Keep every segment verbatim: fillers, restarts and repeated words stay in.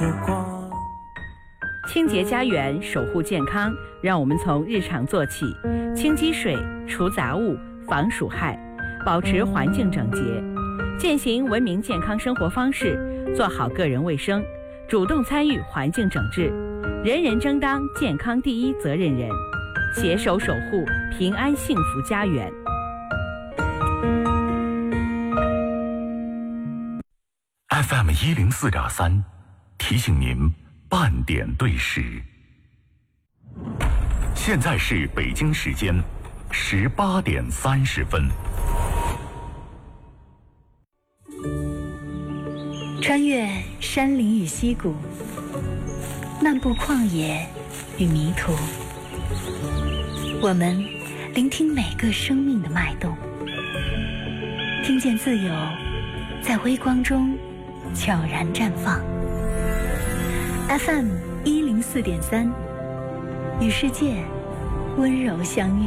时光。 清洁家园，守护健康，让我们从日常做起，清积水，除杂物，防鼠害，保持环境整洁，践行文明健康生活方式，做好个人卫生，主动参与环境整治，人人争当健康第一责任人，携手守护平安幸福家园。 F M 一零四点三，提醒您半点对时。现在是北京时间十八点三十分。 穿越山林与溪谷，漫步旷野与迷途，我们聆听每个生命的脉动，听见自由在微光中悄然绽放。 F M 一零四点三，与世界温柔相遇。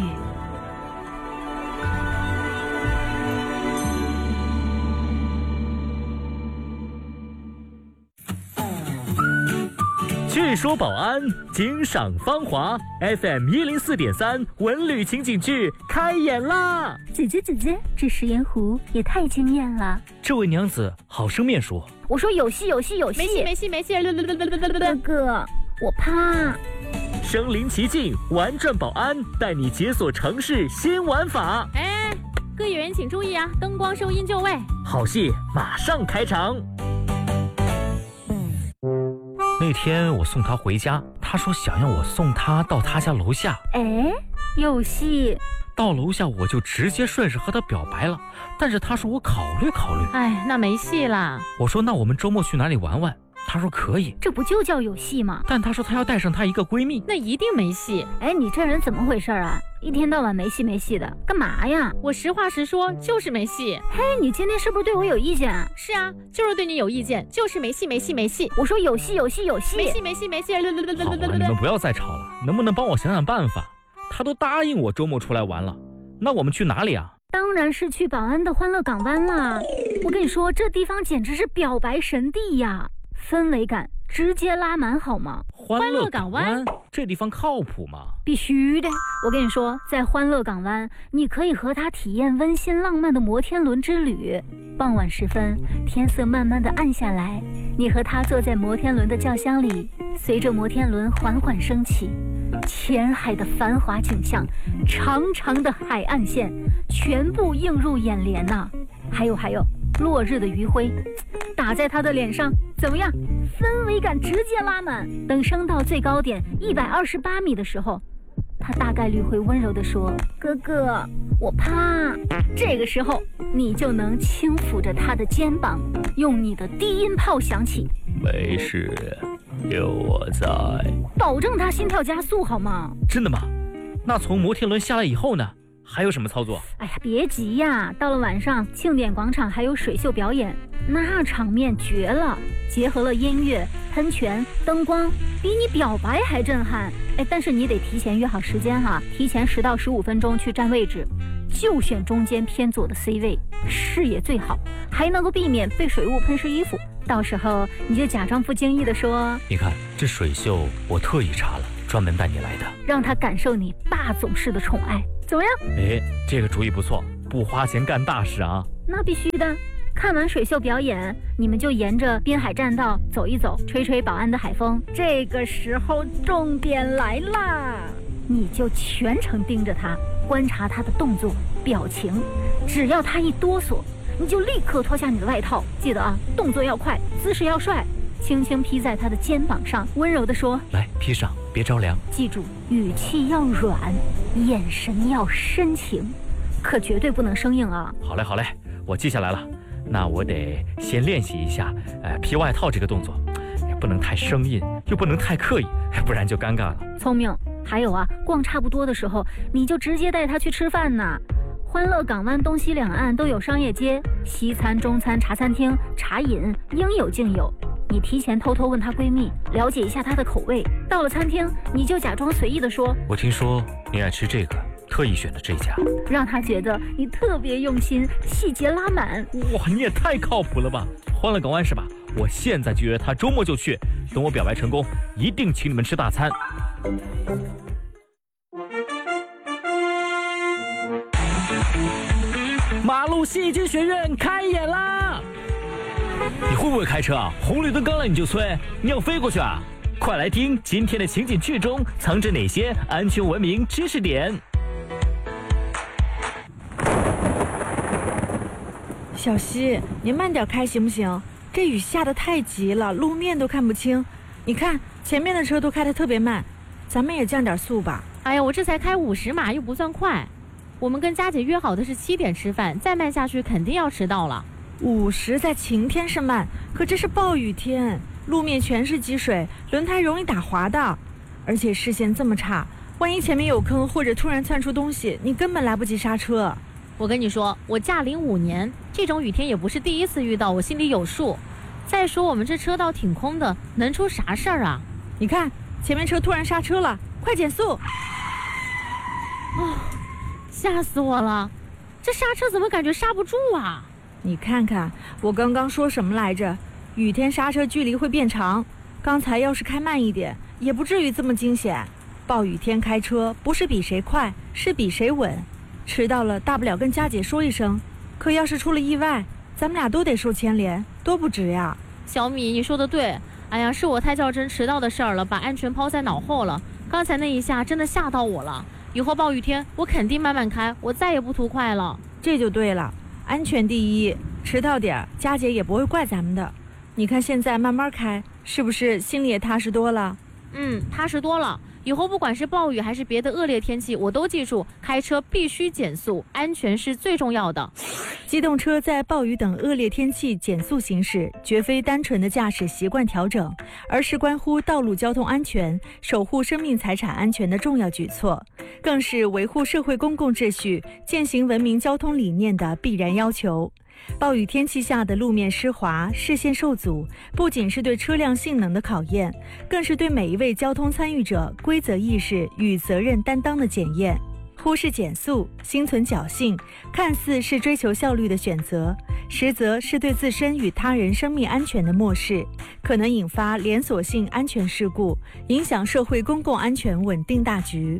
据说保安，惊赏芳华 ，F M 一零四点三文旅情景剧开演啦！ 姐姐姐姐，这食盐湖也太惊艳了。 这位娘子好生面熟。 我说有戏有戏有戏， 没戏没戏没戏！ 哥哥，我怕。 身临其境，玩转保安，带你解锁城市新玩法。 哎，各演员请注意啊，灯光收音就位。 好戏马上开场。那天我送他回家，他说想要我送他到他家楼下。 哎，有戏。 到楼下我就直接顺势和他表白了，但是他说我考虑考虑。 哎，那没戏啦。 我说那我们周末去哪里玩玩？他说可以。 这不就叫有戏吗？ 但他说他要带上他一个闺蜜， 那一定没戏。 哎，你这人怎么回事啊？一天到晚没戏没戏的，干嘛呀？ 我实话实说，就是没戏。 嘿，你今天是不是对我有意见？ 是啊，就是对你有意见，就是没戏没戏没戏。 我说有戏有戏有戏， 没戏没戏没戏。 好了，你们不要再吵了，能不能帮我想想办法？他都答应我周末出来玩了，那我们去哪里啊？ 当然是去宝安的欢乐港湾啦！我跟你说，这地方简直是表白神地呀，氛围感直接拉满，好吗？ 欢乐港湾这地方靠谱吗？ 必须的！我跟你说，在欢乐港湾，你可以和他体验温馨浪漫的摩天轮之旅。傍晚时分，天色慢慢的暗下来，你和他坐在摩天轮的轿厢里，随着摩天轮缓缓升起，前海的繁华景象，长长的海岸线，全部映入眼帘呐、啊！还有还有，落日的余晖打在他的脸上，怎么样？氛围感直接拉满。等升到最高点一百二十八米的时候，他大概率会温柔地说：“哥哥，我怕。”这个时候，你就能轻抚着他的肩膀，用你的低音炮响起：“ 没事，有我在。” 保证他心跳加速，好吗？ 真的吗？那从摩天轮下来以后呢？还有什么操作？ 哎呀，别急呀！到了晚上，庆典广场还有水秀表演，那场面绝了，结合了音乐、喷泉、灯光，比你表白还震撼。哎，但是你得提前约好时间哈，提前十到十五分钟去占位置，就选中间偏左的 C 位，视野最好，还能够避免被水雾喷湿衣服。到时候你就假装不经意地说：“ 你看这水秀，我特意查了，专门带你来的， 让他感受你霸总式的宠爱。”怎么样？ 哎，这个主意不错，不花钱干大事啊！ 那必须的。看完水秀表演，你们就沿着滨海栈道走一走，吹吹宝安的海风。这个时候重点来啦，你就全程盯着他，观察他的动作、表情。只要他一哆嗦，你就立刻脱下你的外套。记得啊，动作要快，姿势要帅。轻轻披在他的肩膀上，温柔地说：“ 来，披上，别着凉。” 记住，语气要软，眼神要深情，可绝对不能生硬啊！ 好嘞，好嘞，我记下来了。那我得先练习一下，呃，披外套这个动作，不能太生硬，又不能太刻意，不然就尴尬了。 聪明。还有啊，逛差不多的时候，你就直接带他去吃饭呐。欢乐港湾东西两岸都有商业街，西餐、中餐、茶餐厅、茶饮应有尽有。你提前偷偷问她闺蜜，了解一下她的口味。到了餐厅，你就假装随意地说：“ 我听说你爱吃这个，特意选的这家。” 让她觉得你特别用心，细节拉满。 哇，你也太靠谱了吧！欢乐港湾是吧？ 我现在就约他周末就去，等我表白成功，一定请你们吃大餐。马路戏剧学院开演啦！你会不会开车啊？红绿灯刚来你就催，你要飞过去啊？快来听今天的情景剧中藏着哪些安全文明知识点。 小西，你慢点开行不行？这雨下得太急了，路面都看不清。你看前面的车都开得特别慢，咱们也降点速吧。 哎呀，我这才开五十码，又不算快。我们跟佳姐约好的是七点吃饭，再慢下去肯定要迟到了。 五十在晴天是慢，可这是暴雨天，路面全是积水，轮胎容易打滑的。而且视线这么差，万一前面有坑或者突然窜出东西，你根本来不及刹车。 我跟你说，我驾龄五年，这种雨天也不是第一次遇到，我心里有数。再说我们这车道挺空的，能出啥事儿啊？ 你看前面车突然刹车了，快减速！ 哦，吓死我了，这刹车怎么感觉刹不住啊？ 你看看我刚刚说什么来着？雨天刹车距离会变长，刚才要是开慢一点也不至于这么惊险。暴雨天开车不是比谁快，是比谁稳。迟到了大不了跟佳姐说一声，可要是出了意外，咱们俩都得受牵连，多不值呀。 小米，你说的对，哎呀，是我太较真迟到的事儿了，把安全抛在脑后了。刚才那一下真的吓到我了，以后暴雨天我肯定慢慢开，我再也不图快了。 这就对了，安全第一，迟到点佳姐也不会怪咱们的。你看现在慢慢开，是不是心里也踏实多了？ 嗯，踏实多了。以后不管是暴雨还是别的恶劣天气，我都记住开车必须减速，安全是最重要的。 机动车在暴雨等恶劣天气减速行驶，绝非单纯的驾驶习惯调整，而是关乎道路交通安全、守护生命财产安全的重要举措，更是维护社会公共秩序、践行文明交通理念的必然要求。暴雨天气下的路面湿滑、视线受阻，不仅是对车辆性能的考验，更是对每一位交通参与者规则意识与责任担当的检验。忽视减速，心存侥幸，看似是追求效率的选择，实则是对自身与他人生命安全的漠视，可能引发连锁性安全事故，影响社会公共安全稳定大局。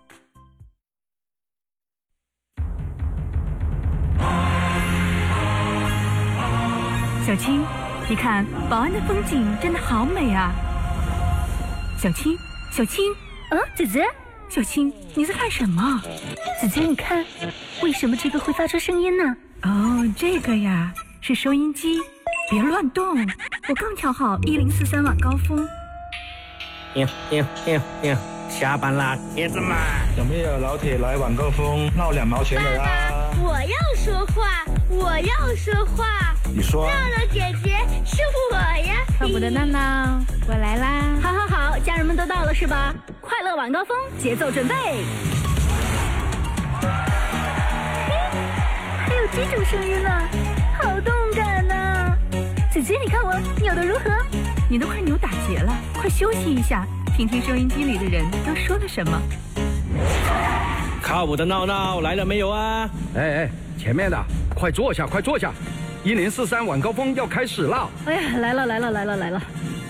小青，你看宝安的风景真的好美啊！小青，小青， 啊，姐姐， 小青，你在干什么？ 姐姐，你看，为什么这个会发出声音呢？ 哦，这个呀，是收音机，别乱动，我刚调好一零四三晚高峰。 哟哟哟哟，下班啦，铁子们！ 有没有老铁来晚高峰闹两毛钱的啊？ 我要说话，我要说话。 你说。 闹闹姐姐是我呀！ 快我的闹闹，我来啦！好好好，家人们都到了是吧？快乐晚高峰，节奏准备。还有这种声音呢，好动感呢！姐姐，你看我扭得如何？ 你都快扭打结了，快休息一下，听听收音机里的人都说了什么。 靠谱的闹闹来了没有啊？ 哎哎，前面的，快坐下，快坐下！一零四三晚高峰要开始了。 哎呀，来了来了来了来了！